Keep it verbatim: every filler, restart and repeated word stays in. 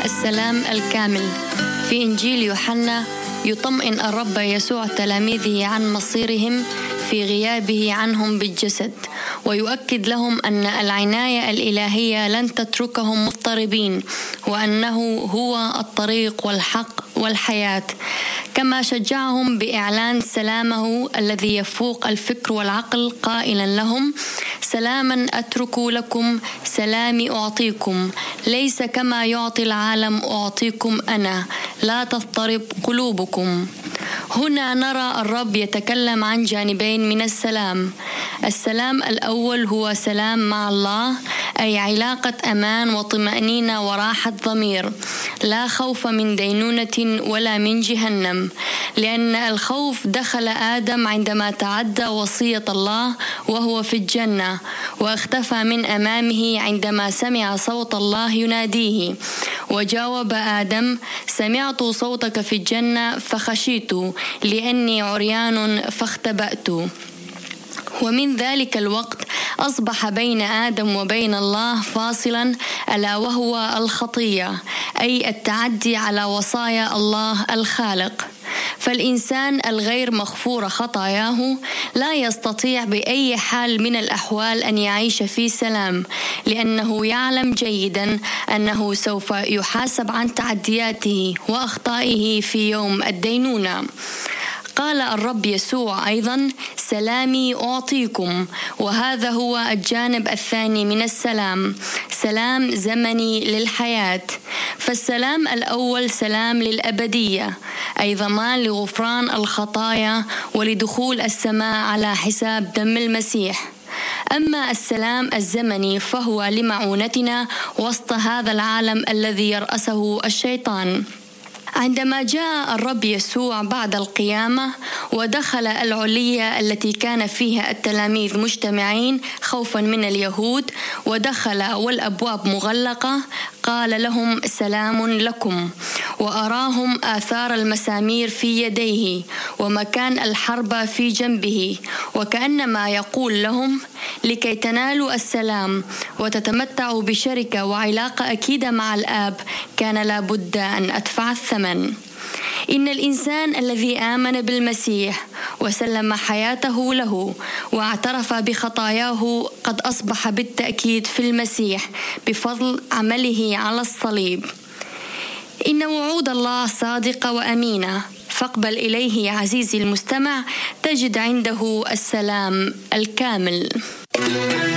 السلام الكامل. في إنجيل يوحنا يطمئن الرب يسوع تلاميذه عن مصيرهم في غيابه عنهم بالجسد، ويؤكد لهم أن العناية الإلهية لن تتركهم مضطربين، وأنه هو الطريق والحق والحياة، كما شجعهم بإعلان سلامه الذي يفوق الفكر والعقل قائلا لهم: سلاما أترك لكم، سلامي أعطيكم، ليس كما يعطي العالم أعطيكم أنا، لا تضطرب قلوبكم. هنا نرى الرب يتكلم عن جانبين من السلام. السلام الأول هو سلام مع الله، أي علاقة أمان وطمأنينة وراحة ضمير، لا خوف من دينونة ولا من جهنم، لأن الخوف دخل آدم عندما تعدى وصية الله وهو في الجنة، واختفى من أمامه عندما سمع صوت الله يناديه، وجاوب آدم: سمعت صوتك في الجنة فخشيت لأني عريان فاختبأت. ومن ذلك الوقت أصبح بين آدم وبين الله فاصلا، ألا وهو الخطية، أي التعدي على وصايا الله الخالق. فالإنسان الغير مغفور خطاياه لا يستطيع بأي حال من الأحوال أن يعيش في سلام، لأنه يعلم جيدا أنه سوف يحاسب عن تعدياته وأخطائه في يوم الدينونة. قال الرب يسوع أيضا: سلامي أعطيكم، وهذا هو الجانب الثاني من السلام، سلام زمني للحياة. فالسلام الأول سلام للأبدية، أي ضمان لغفران الخطايا ولدخول السماء على حساب دم المسيح. أما السلام الزمني فهو لمعونتنا وسط هذا العالم الذي يرأسه الشيطان. عندما جاء الرب يسوع بعد القيامة ودخل العلية التي كان فيها التلاميذ مجتمعين خوفا من اليهود، ودخل والأبواب مغلقة، قال لهم: سلام لكم، وأراهم آثار المسامير في يديه ومكان الحربة في جنبه، وكأنما يقول لهم: لكي تنالوا السلام وتتمتعوا بشركة وعلاقة أكيدة مع الآب كان لابد أن أدفع الثمن. إن الإنسان الذي آمن بالمسيح وسلم حياته له واعترف بخطاياه قد أصبح بالتأكيد في المسيح بفضل عمله على الصليب. إن وعود الله صادقة وأمينة، فاقبل إليه يا عزيزي المستمع، تجد عنده السلام الكامل.